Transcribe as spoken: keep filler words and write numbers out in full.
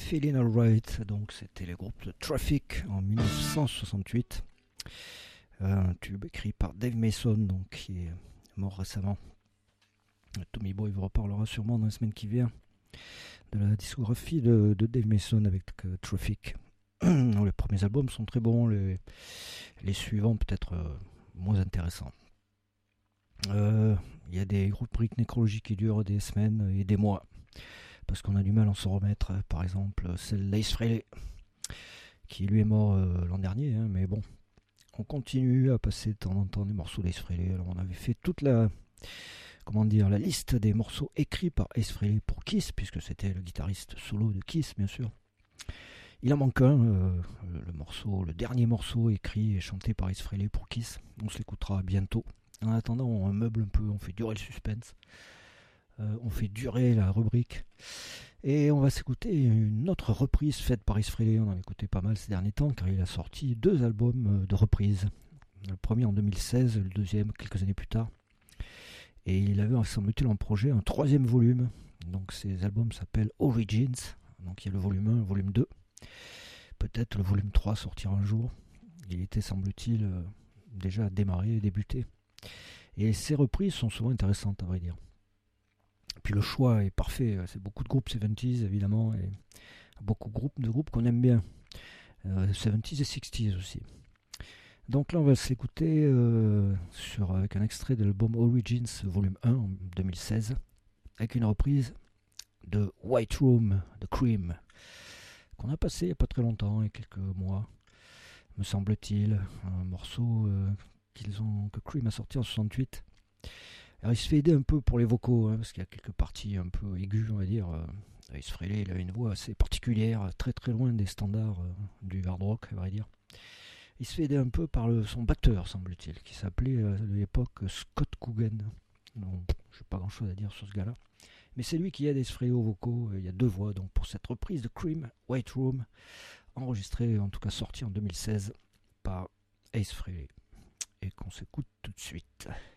Feeling Alright, donc c'était les groupes de Traffic en mille neuf cent soixante-huit. Un tube écrit par Dave Mason, donc qui est mort récemment. Tommy Boy vous reparlera sûrement dans la semaine qui vient de la discographie de, de Dave Mason avec euh, Traffic. Les premiers albums sont très bons, les, les suivants peut-être euh, moins intéressants. Il euh, y a des rubriques nécrologiques qui durent des semaines et des mois, parce qu'on a du mal à s'en remettre. Par exemple, celle d'Ace Frehley, qui lui est mort euh, l'an dernier, hein, mais bon, on continue à passer de temps en temps des morceaux d'Ace Frehley. Alors on avait fait toute la, comment dire, la liste des morceaux écrits par Ace Frehley pour Kiss, puisque c'était le guitariste solo de Kiss, bien sûr. Il en manque un, euh, le morceau, le dernier morceau écrit et chanté par Ace Frehley pour Kiss. On se l'écoutera bientôt. En attendant, on meuble un peu, on fait durer le suspense. Euh, on fait durer la rubrique. Et on va s'écouter une autre reprise faite par Ace Frehley. On en a écouté pas mal ces derniers temps, car il a sorti deux albums de reprises. Le premier en deux mille seize, le deuxième quelques années plus tard. Et il avait, semble-t-il, en projet un troisième volume. Donc ces albums s'appellent Origins. Donc il y a le volume un, le volume deux. Peut-être le volume trois sortira un jour. Il était, semble-t-il, euh, déjà démarré, débuté. Et ces reprises sont souvent intéressantes, à vrai dire. Puis le choix est parfait. C'est beaucoup de groupes soixante-dix, évidemment, et beaucoup de groupes, de groupes qu'on aime bien. Euh, soixante-dix et sixties aussi. Donc là, on va s'écouter euh, sur, avec un extrait de l'album Origins, volume un, en deux mille seize, avec une reprise de White Room de Cream, qu'on a passé il n'y a pas très longtemps, il y a quelques mois, me semble-t-il. Un morceau euh, qu'ils ont, que Cream a sorti en soixante-huit. Alors il se fait aider un peu pour les vocaux, hein, parce qu'il y a quelques parties un peu aiguës, on va dire. Euh, Ace Frehley, il a une voix assez particulière, très très loin des standards euh, du hard rock, à vrai dire. Il se fait aider un peu par le, son batteur, semble-t-il, qui s'appelait euh, à l'époque Scott Coogan. Donc, je n'ai pas grand-chose à dire sur ce gars-là. Mais c'est lui qui aide Ace Frehley aux vocaux. Il y a deux voix donc pour cette reprise de Cream, White Room, enregistrée, en tout cas sortie en deux mille seize par Ace Frehley. Et qu'on s'écoute tout de suite.